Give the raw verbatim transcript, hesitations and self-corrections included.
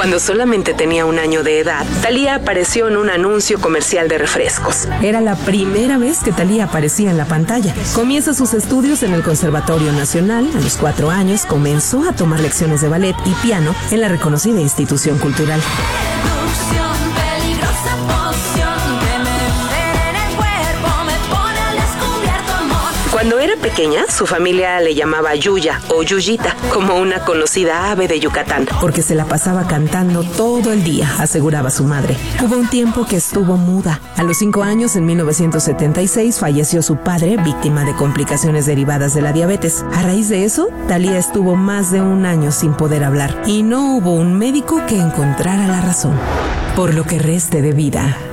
Cuando solamente tenía un año de edad, Thalía apareció en un anuncio comercial de refrescos. Era la primera vez que Thalía aparecía en la pantalla. Comienza sus estudios en el Conservatorio Nacional. A los cuatro años comenzó a tomar lecciones de ballet y piano en la reconocida institución cultural. Cuando era pequeña, su familia le llamaba Yuya o Yuyita, como una conocida ave de Yucatán. Porque se la pasaba cantando todo el día, aseguraba su madre. Hubo un tiempo que estuvo muda. A los cinco años, en mil novecientos setenta y seis, falleció su padre, víctima de complicaciones derivadas de la diabetes. A raíz de eso, Thalía estuvo más de un año sin poder hablar y no hubo un médico que encontrara la razón. Por lo que reste de vida,